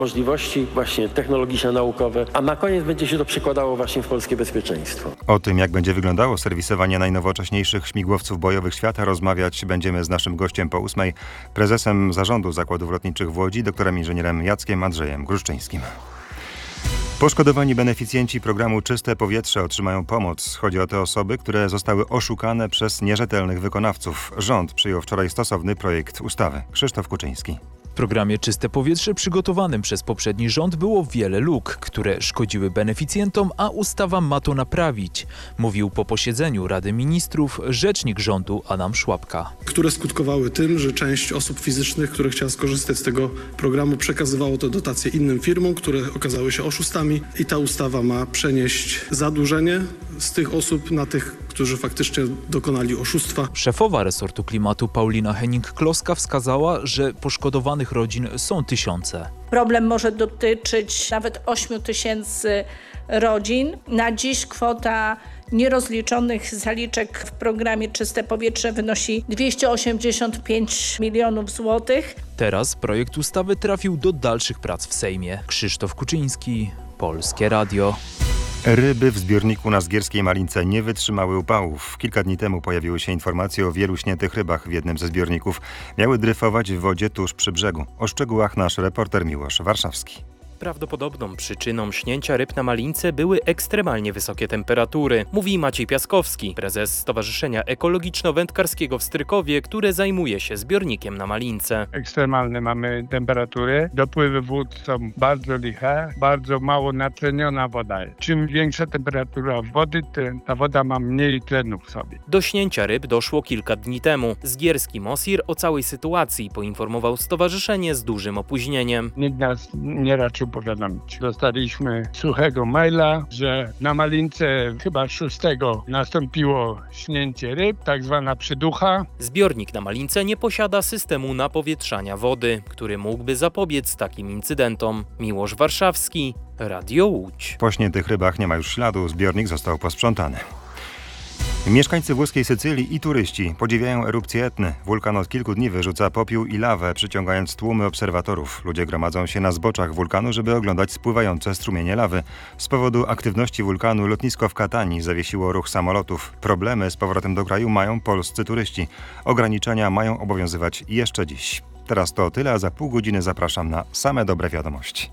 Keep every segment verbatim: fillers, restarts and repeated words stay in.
możliwości właśnie technologiczno-naukowe, a na koniec będzie się to przekładało właśnie w polskie bezpieczeństwo. O tym, jak będzie wyglądało serwisowanie najnowocześniejszych śmigłowców bojowych świata, rozmawiać będziemy z naszym gościem po ósmej, prezesem Zarządu Zakładów Lotniczych w Łodzi, doktorem inżynierem Jackiem Andrzejem Gruszczyńskim. Poszkodowani beneficjenci programu Czyste Powietrze otrzymają pomoc. Chodzi o te osoby, które zostały oszukane przez nierzetelnych wykonawców. Rząd przyjął wczoraj stosowny projekt ustawy. Krzysztof Kuczyński. W programie Czyste Powietrze przygotowanym przez poprzedni rząd było wiele luk, które szkodziły beneficjentom, a ustawa ma to naprawić, mówił po posiedzeniu Rady Ministrów rzecznik rządu Adam Szłapka. Które skutkowały tym, że część osób fizycznych, które chciały skorzystać z tego programu, przekazywało te dotacje innym firmom, które okazały się oszustami i ta ustawa ma przenieść zadłużenie z tych osób na tych, którzy faktycznie dokonali oszustwa. Szefowa resortu klimatu Paulina Hennig-Kloska wskazała, że poszkodowanych rodzin są tysiące. Problem może dotyczyć nawet ośmiu tysięcy rodzin. Na dziś kwota nierozliczonych zaliczek w programie Czyste Powietrze wynosi dwieście osiemdziesiąt pięć milionów złotych. Teraz projekt ustawy trafił do dalszych prac w Sejmie. Krzysztof Kuczyński, Polskie Radio. Ryby w zbiorniku na Zgierskiej Malince nie wytrzymały upałów. Kilka dni temu pojawiły się informacje o wielu śniętych rybach w jednym ze zbiorników. Miały dryfować w wodzie tuż przy brzegu. O szczegółach nasz reporter Miłosz Warszawski. Prawdopodobną przyczyną śnięcia ryb na Malince były ekstremalnie wysokie temperatury, mówi Maciej Piaskowski, prezes Stowarzyszenia Ekologiczno-Wędkarskiego w Strykowie, które zajmuje się zbiornikiem na Malince. Ekstremalne mamy temperatury, dopływy wód są bardzo liche, bardzo mało natleniona woda. Czym większa temperatura wody, tym ta woda ma mniej tlenu w sobie. Do śnięcia ryb doszło kilka dni temu. Zgierski Mosir o całej sytuacji poinformował stowarzyszenie z dużym opóźnieniem. Nikt nas nie raczył powiadomić. Dostaliśmy suchego maila, że na Malince chyba szóstego nastąpiło śnięcie ryb, tak zwana przyducha. Zbiornik na Malince nie posiada systemu napowietrzania wody, który mógłby zapobiec takim incydentom. Miłosz Warszawski, Radio Łódź. Po śniętych rybach nie ma już śladu, zbiornik został posprzątany. Mieszkańcy włoskiej Sycylii i turyści podziwiają erupcję Etny. Wulkan od kilku dni wyrzuca popiół i lawę, przyciągając tłumy obserwatorów. Ludzie gromadzą się na zboczach wulkanu, żeby oglądać spływające strumienie lawy. Z powodu aktywności wulkanu lotnisko w Katanii zawiesiło ruch samolotów. Problemy z powrotem do kraju mają polscy turyści. Ograniczenia mają obowiązywać jeszcze dziś. Teraz to tyle, a za pół godziny zapraszam na same dobre wiadomości.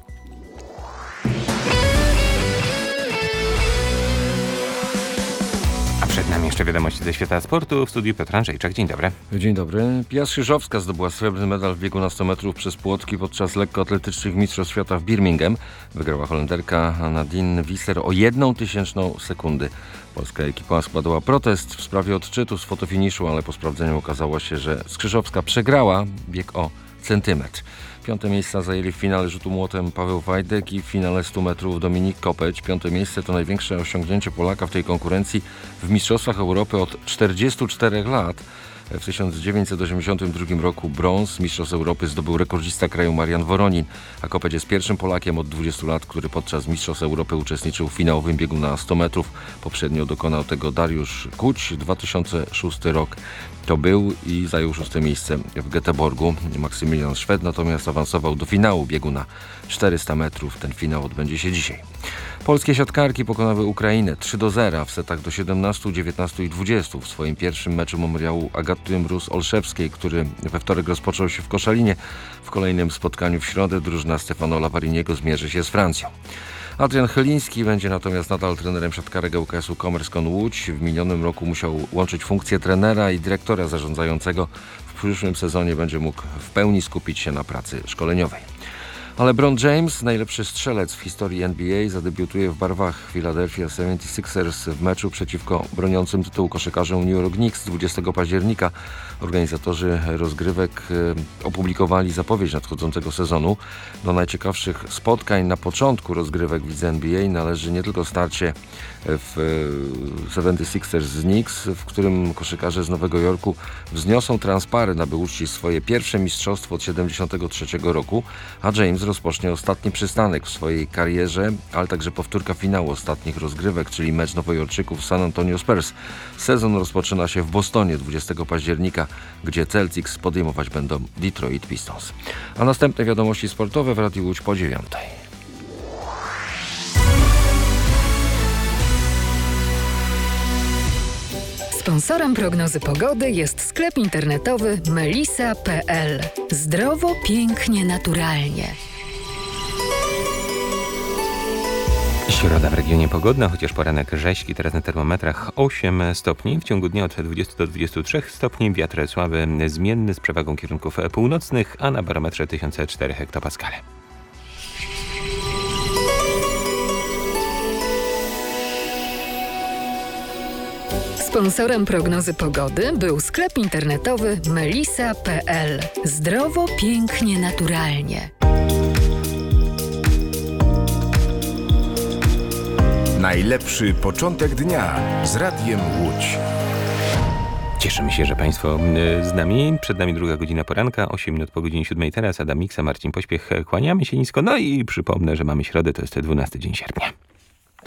Przed nami jeszcze wiadomości ze świata sportu. W studiu Piotr Andrzejczak. Dzień dobry. Dzień dobry. Pia Skrzyżowska zdobyła srebrny medal w biegu na sto metrów przez płotki podczas lekkoatletycznych mistrzostw świata w Birmingham. Wygrała Holenderka Nadine Wissler o jedną tysięczną sekundy. Polska ekipa składała protest w sprawie odczytu z fotofiniszu, ale po sprawdzeniu okazało się, że Skrzyżowska przegrała bieg o centymetr. Piąte miejsca zajęli w finale rzutu młotem Paweł Wajdek i w finale stu metrów Dominik Kopeć. Piąte miejsce to największe osiągnięcie Polaka w tej konkurencji w Mistrzostwach Europy od czterdziestu czterech lat. W tysiąc dziewięćset osiemdziesiątym drugim roku brąz Mistrzostw Europy zdobył rekordzista kraju Marian Woronin, a Kopeć jest pierwszym Polakiem od dwudziestu lat, który podczas Mistrzostw Europy uczestniczył w finałowym biegu na sto metrów. Poprzednio dokonał tego Dariusz Kuć, dwa tysiące szósty rok. To był i zajął szóste miejsce w Göteborgu. Maksymilian Szwed natomiast awansował do finału biegu na czterysta metrów. Ten finał odbędzie się dzisiaj. Polskie siatkarki pokonały Ukrainę trzy do zera w setach do siedemnastu, dziewiętnastu i dwudziestu w swoim pierwszym meczu memoriału Agaty Mróz-Olszewskiej, który we wtorek rozpoczął się w Koszalinie. W kolejnym spotkaniu w środę drużyna Stefano Lavariniego zmierzy się z Francją. Adrian Chyliński będzie natomiast nadal trenerem siatkarek ŁKS-u Commerzone Łódź. W minionym roku musiał łączyć funkcję trenera i dyrektora zarządzającego. W przyszłym sezonie będzie mógł w pełni skupić się na pracy szkoleniowej. A LeBron James, najlepszy strzelec w historii N B A, zadebiutuje w barwach Philadelphia seventy-sixers w meczu przeciwko broniącym tytułu koszykarzom New York Knicks dwudziestego października. Organizatorzy rozgrywek opublikowali zapowiedź nadchodzącego sezonu. Do najciekawszych spotkań na początku rozgrywek w lidze N B A należy nie tylko starcie w seventy-sixers z Knicks, w którym koszykarze z Nowego Jorku wzniosą transparent, aby uczcić swoje pierwsze mistrzostwo od siedemdziesiątego trzeciego roku, a James rozpocznie ostatni przystanek w swojej karierze, ale także powtórka finału ostatnich rozgrywek, czyli mecz Nowojorczyków z San Antonio Spurs. Sezon rozpoczyna się w Bostonie dwudziestego października, gdzie Celtics podejmować będą Detroit Pistons. A następne wiadomości sportowe w Radiu Łódź po dziewiątej. Sponsorem prognozy pogody jest sklep internetowy melisa kropka pe el. Zdrowo, pięknie, naturalnie. Środa w regionie pogodna, chociaż poranek rześki, teraz na termometrach osiem stopni. W ciągu dnia od dwudziestu do dwudziestu trzech stopni, wiatr słaby, zmienny z przewagą kierunków północnych, a na barometrze tysiąc cztery hektopaskale. Sponsorem prognozy pogody był sklep internetowy melisa kropka pe el. Zdrowo, pięknie, naturalnie. Najlepszy początek dnia z Radiem Łódź. Cieszymy się, że Państwo z nami. Przed nami druga godzina poranka, osiem minut po godzinie siódmej. Teraz Adam Miksa, Marcin Pośpiech. Kłaniamy się nisko. No i przypomnę, że mamy środę, to jest dwunasty dzień sierpnia.